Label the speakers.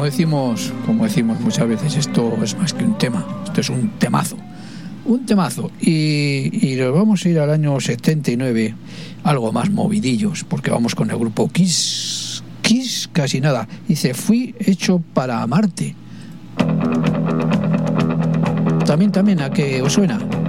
Speaker 1: como decimos muchas veces, esto es más que un tema, esto es un temazo. Y nos vamos a ir al año 79, algo más movidillos, porque vamos con el grupo Kiss, casi nada. Dice, fui hecho para amarte. También, ¿a qué os suena?